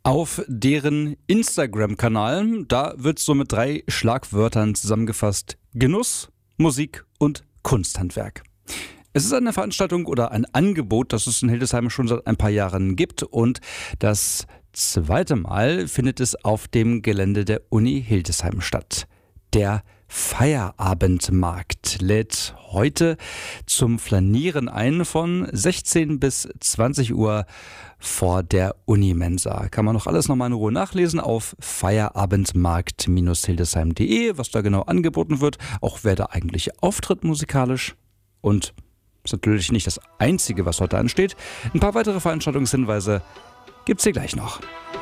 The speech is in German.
Auf deren Instagram-Kanal, da wird so mit 3 Schlagwörtern zusammengefasst: Genuss, Musik und Kunsthandwerk. Es ist eine Veranstaltung oder ein Angebot, das es in Hildesheim schon seit ein paar Jahren gibt, und das zweite Mal findet es auf dem Gelände der Uni Hildesheim statt. Der Feierabendmarkt lädt heute zum Flanieren ein von 16 bis 20 Uhr vor der Unimensa. Kann man noch alles nochmal in Ruhe nachlesen auf feierabendmarkt-hildesheim.de, was da genau angeboten wird, auch wer da eigentlich auftritt musikalisch. Und ist natürlich nicht das Einzige, was heute ansteht. Ein paar weitere Veranstaltungshinweise gibt's hier gleich noch.